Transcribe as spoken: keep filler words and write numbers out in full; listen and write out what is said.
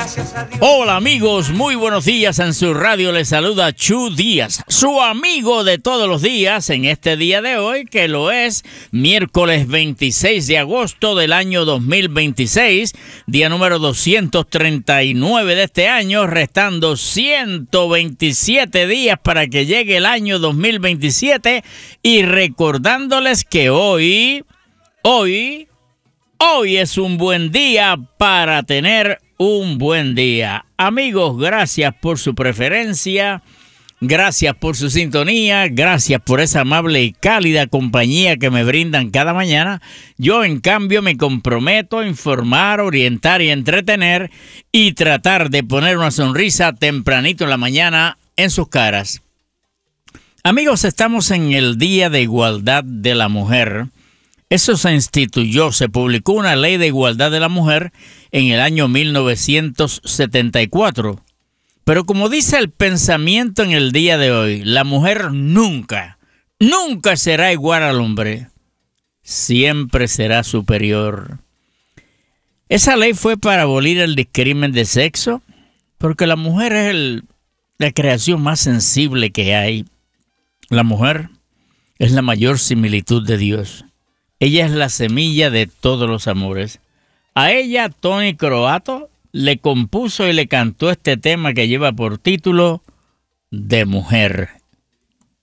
Hola amigos, muy buenos días. En su radio les saluda Chu Díaz, su amigo de todos los días en este día de hoy, que lo es miércoles veintiséis de agosto del año dos mil veintiséis, día número doscientos treinta y nueve de este año, restando ciento veintisiete días para que llegue el año dos mil veintisiete, y recordándoles que hoy, hoy, hoy es un buen día para tener un buen día. Amigos, gracias por su preferencia, gracias por su sintonía, gracias por esa amable y cálida compañía que me brindan cada mañana. Yo, en cambio, me comprometo a informar, orientar y entretener y tratar de poner una sonrisa tempranito en la mañana en sus caras. Amigos, estamos en el Día de Igualdad de la Mujer. Eso se instituyó, se publicó una ley de igualdad de la mujer en el año mil novecientos setenta y cuatro. Pero como dice el pensamiento en el día de hoy, la mujer nunca, nunca será igual al hombre. Siempre será superior. Esa ley fue para abolir el discrimen de sexo, porque la mujer es el, la creación más sensible que hay. La mujer es la mayor similitud de Dios. Ella es la semilla de todos los amores. A ella, Tony Croato le compuso y le cantó este tema que lleva por título De Mujer.